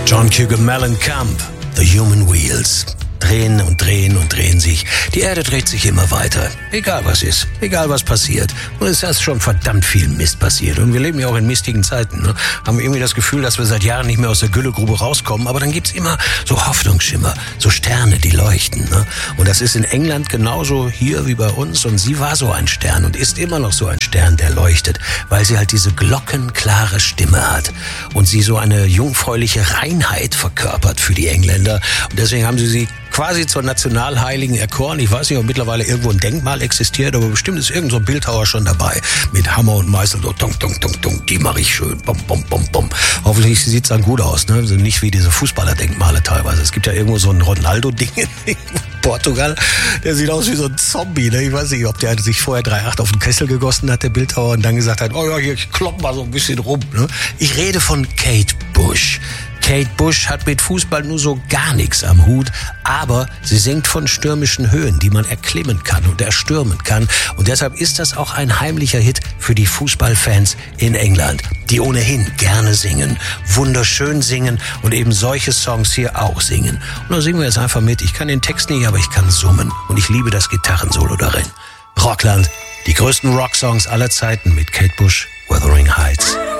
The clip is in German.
John Cougar Mellencamp, The Human Wheels. Drehen und drehen und drehen sich. Die Erde dreht sich immer weiter. Egal was ist, egal was passiert. Und es ist schon verdammt viel Mist passiert. Und wir leben ja auch in mistigen Zeiten. Ne? Haben irgendwie das Gefühl, dass wir seit Jahren nicht mehr aus der Güllegrube rauskommen. Aber dann gibt's immer so Hoffnungsschimmer, so Sterne, die leuchten. Ne? Und das ist in England genauso hier wie bei uns. Und sie war so ein Stern und ist immer noch so ein Stern, der leuchtet. Weil sie halt diese glockenklare Stimme hat. Und sie so eine jungfräuliche Reinheit verkörpert für die Engländer. Und deswegen haben sie quasi zur Nationalheiligen erkoren. Ich weiß nicht, ob mittlerweile irgendwo ein Denkmal existiert, aber bestimmt ist irgend so ein Bildhauer schon dabei. Mit Hammer und Meißel, so tung, tung, tung, tung, die mache ich schön, bum, bum, bum, bum. Hoffentlich sieht's dann gut aus, ne? Also nicht wie diese Fußballerdenkmale teilweise. Es gibt ja irgendwo so ein Ronaldo-Ding in Portugal, der sieht aus wie so ein Zombie, ne? Ich weiß nicht, ob der sich vorher 3,8 auf den Kessel gegossen hat, der Bildhauer, und dann gesagt hat, oh ja, hier, ich klopp mal so ein bisschen rum, ne? Ich rede von Kate Bush. Kate Bush hat mit Fußball nur so gar nichts am Hut, aber sie singt von stürmischen Höhen, die man erklimmen kann und erstürmen kann. Und deshalb ist das auch ein heimlicher Hit für die Fußballfans in England, die ohnehin gerne singen, wunderschön singen und eben solche Songs hier auch singen. Und da singen wir jetzt einfach mit. Ich kann den Text nicht, aber ich kann summen. Und ich liebe das Gitarrensolo darin. Rockland, die größten Rocksongs aller Zeiten mit Kate Bush, Wuthering Heights.